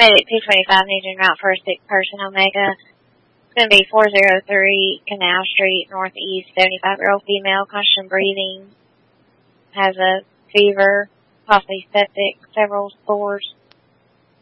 Medic 225 needs en route for a sick person, Omega. It's going to be 403 Canal Street, Northeast, 75-year-old female, constant breathing, has a fever, possibly septic, several spores.